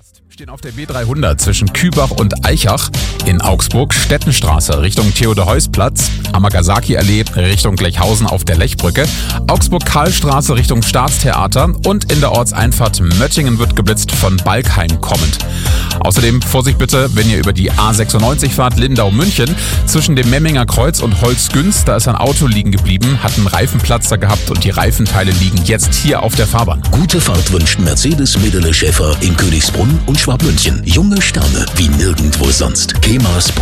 Stehen auf der B300 zwischen Kübach und Aichach, in Augsburg Stettenstraße Richtung Theodor-Heuss-Platz, Amagasaki-Allee Richtung Glechhausen auf der Lechbrücke, Augsburg-Karlstraße Richtung Staatstheater und in der Ortseinfahrt Möttingen wird geblitzt von Balkheim kommend. Außerdem Vorsicht bitte, wenn ihr über die A96 fahrt, Lindau-München, zwischen dem Memminger Kreuz und Holzgünz, da ist ein Auto liegen geblieben, hat einen Reifenplatzer gehabt und die Reifenteile liegen jetzt hier auf der Fahrbahn. Gute Fahrt wünscht Mercedes Medele Schäfer in Königsbrunn und Schwabmünchen. Junge Sterne wie nirgendwo sonst. Kemas